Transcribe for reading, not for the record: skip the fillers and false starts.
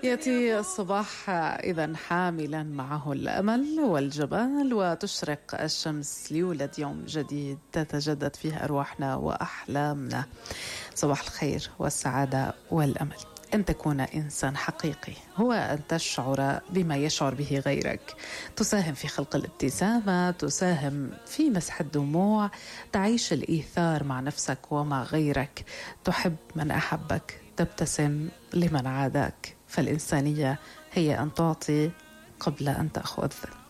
يأتي الصباح إذا حاملا معه الأمل والجمال، وتشرق الشمس ليولد يوم جديد تتجدد فيه أرواحنا وأحلامنا. صباح الخير والسعادة والأمل. أن تكون إنسان حقيقي هو أن تشعر بما يشعر به غيرك، تساهم في خلق الابتسامة، تساهم في مسح الدموع، تعيش الإيثار مع نفسك ومع غيرك، تحب من أحبك، تبتسم لمن عاداك. فالإنسانية هي أن تعطي قبل أن تأخذ.